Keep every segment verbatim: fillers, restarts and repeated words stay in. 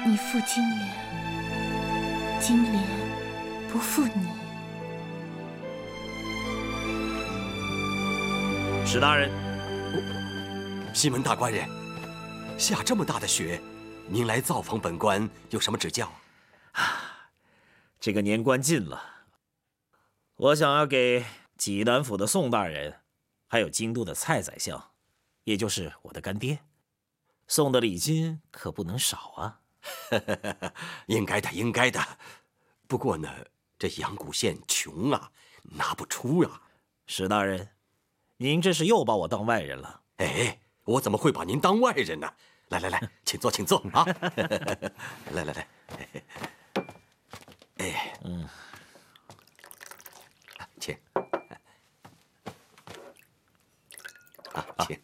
你负金元，金莲不负你。 史大人， 哦，西门大官人，下这么大的雪，您来造访本官有什么指教？ 啊，这个年关近了，我想要给济南府的宋大人，还有京都的蔡宰相，也就是我的干爹，送的礼金可不能少啊。 应该的，应该的。不过呢，这阳谷县穷啊，拿不出啊。 史大人，您这是又把我当外人了。 哎，我怎么会把您当外人呢？来来来，请坐，请坐啊！来来来，哎，嗯，请啊，请。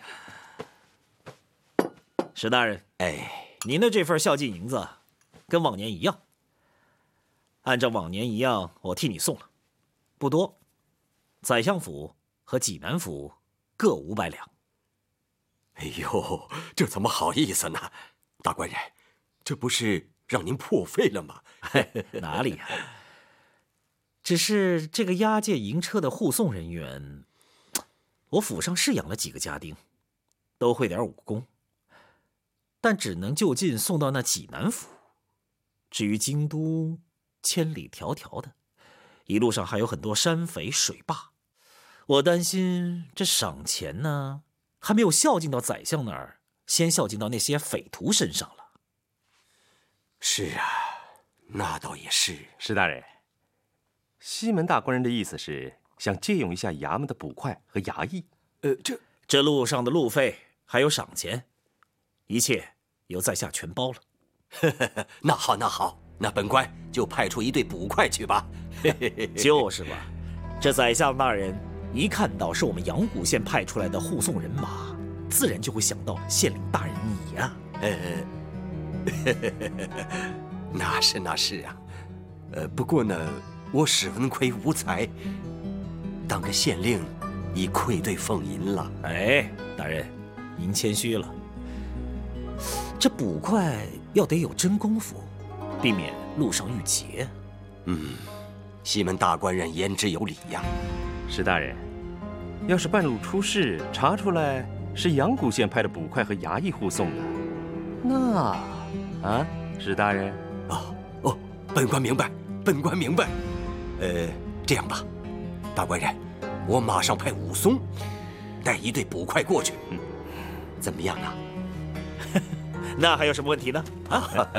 史大人， 哎， 您的这份孝敬银子，跟往年一样。按照往年一样，我替你送了，不多，宰相府和济南府各五百两。 哎呦，这怎么好意思呢？大官人，这不是让您破费了吗？ 哪里呀、啊？只是这个押解银车的护送人员，我府上是养了几个家丁，都会点武功，但只能就近送到那济南府。至于京都，千里迢迢的，一路上还有很多山匪水坝，我担心这赏钱呢，还没有孝敬到宰相那儿，先孝敬到那些匪徒身上了。 是啊，那倒也是。 史大人，西门大官人的意思是想借用一下衙门的捕快和衙役。 呃，这这路上的路费还有赏钱，一切由在下全包了。 那好，那好，那本官就派出一队捕快去吧。 就是吧，这宰相大人一看到是我们阳谷县派出来的护送人马，自然就会想到县令大人你呀、啊。 呃，那是那是啊，呃，不过呢，我史文奎无才，当个县令已愧对凤吟了。 哎，大人，您谦虚了。这捕快要得有真功夫，避免路上遇劫。 嗯，西门大官人言之有理呀。 史大人，要是半路出事，查出来是阳谷县派的捕快和衙役护送的，那啊，史大人， 哦哦，本官明白，本官明白。呃，这样吧，大官人，我马上派武松带一队捕快过去，嗯，怎么样啊？ 那还有什么问题呢？啊，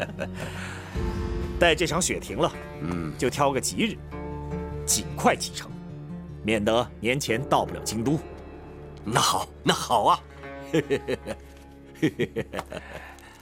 待这场雪停了，嗯，就挑个吉日，尽快启程，免得年前到不了京都。 那好，那好啊。